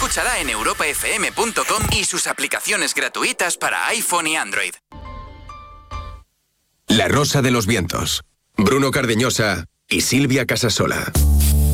Escúchala en europafm.com y sus aplicaciones gratuitas para iPhone y Android. La Rosa de los Vientos. Bruno Cardeñosa y Silvia Casasola.